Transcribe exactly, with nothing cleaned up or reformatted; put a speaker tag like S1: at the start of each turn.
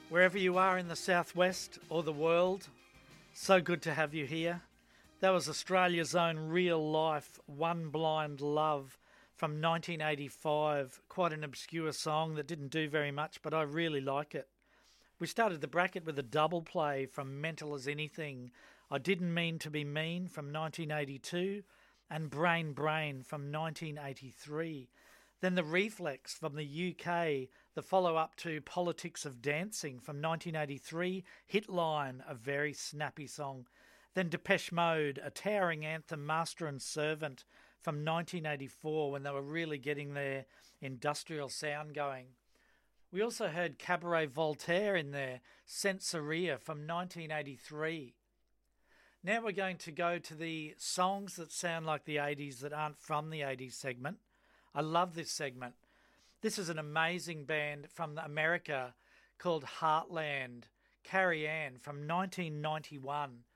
S1: Wherever you are in the southwest or the world, so good to have you here. That was Australia's own Real Life One Blind Love from nineteen eighty-five. Quite an obscure song that didn't do very much, but I really like it. We started the bracket with a double play from Mental as Anything, I Didn't Mean to Be Mean from nineteen eighty-two, and Brain Brain from nineteen eighty-three. Then the Reflex from the U K, the follow-up to Politics of Dancing from nineteen eighty-three, Hitline, a very snappy song. Then Depeche Mode, a towering anthem, Master and Servant from nineteen eighty-four, when they were really getting their industrial sound going. We also heard Cabaret Voltaire in there, Sensoria from nineteen eighty-three. Now we're going to go to the songs that sound like the eighties that aren't from the eighties segment. I love this segment. This is an amazing band from America called Heartland, Carrie Ann from nineteen ninety-one.